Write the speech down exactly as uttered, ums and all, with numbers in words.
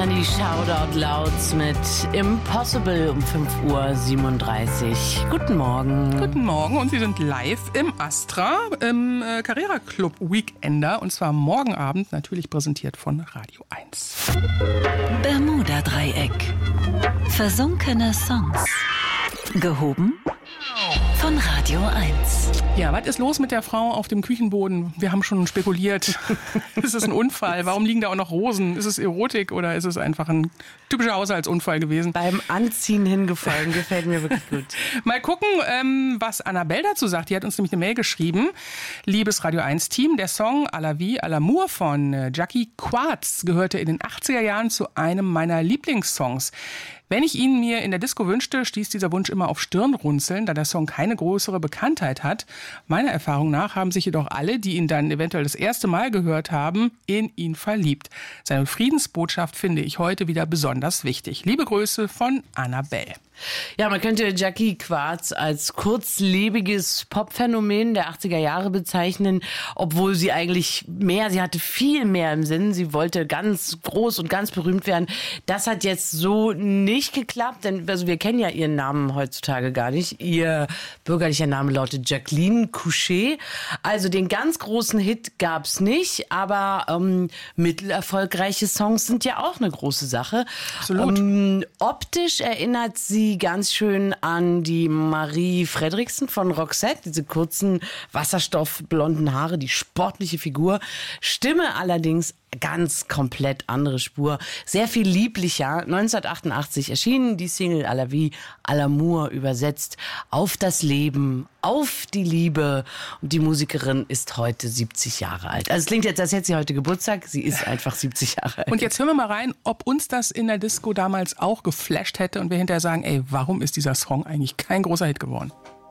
dann die Shoutout Louds mit Impossible um fünf Uhr siebenunddreißig. Guten Morgen. Guten Morgen und Sie sind live im Astra, im äh, Carrera Club Weekender. Und zwar morgen Abend, natürlich präsentiert von Radio eins. Bermuda-Dreieck. Versunkene Songs. Gehoben von Radio eins. Ja, was ist los mit der Frau auf dem Küchenboden? Wir haben schon spekuliert. Ist es ein Unfall? Warum liegen da auch noch Rosen? Ist es Erotik oder ist es einfach ein typischer Haushaltsunfall gewesen? Beim Anziehen hingefallen, gefällt mir wirklich gut. Mal gucken, ähm, was Annabelle dazu sagt. Die hat uns nämlich eine Mail geschrieben. Liebes Radio eins Team, der Song À la vie, à l'amour von äh, Jackie Quartz gehörte in den achtziger Jahren zu einem meiner Lieblingssongs. Wenn ich ihn mir in der Disco wünschte, stieß dieser Wunsch immer auf Stirnrunzeln, da der Song keine größere Bekanntheit hat. Meiner Erfahrung nach haben sich jedoch alle, die ihn dann eventuell das erste Mal gehört haben, in ihn verliebt. Seine Friedensbotschaft finde ich heute wieder besonders wichtig. Liebe Grüße von Annabelle. Ja, man könnte Jackie Quartz als kurzlebiges Popphänomen der achtziger Jahre bezeichnen, obwohl sie eigentlich mehr, sie hatte viel mehr im Sinn. Sie wollte ganz groß und ganz berühmt werden. Das hat jetzt so nicht geklappt, denn also wir kennen ja ihren Namen heutzutage gar nicht. Ihr bürgerlicher Name lautet Jacqueline Couchet. Also den ganz großen Hit gab's nicht, aber ähm, mittelerfolgreiche Songs sind ja auch eine große Sache. Absolut. Ähm, optisch erinnert sie ganz schön an die Marie Fredriksen von Roxette, diese kurzen wasserstoffblonden Haare, die sportliche Figur. Stimme allerdings ganz komplett andere Spur, sehr viel lieblicher. neunzehnhundertachtundachtzig erschienen die Single À la vie, à l'amour, übersetzt auf das Leben, auf die Liebe. Und die Musikerin ist heute siebzig Jahre alt. Also es klingt jetzt, als hätte sie heute Geburtstag. Sie ist einfach siebzig Jahre alt. Und jetzt hören wir mal rein, ob uns das in der Disco damals auch geflasht hätte und wir hinterher sagen, ey, warum ist dieser Song eigentlich kein großer Hit geworden?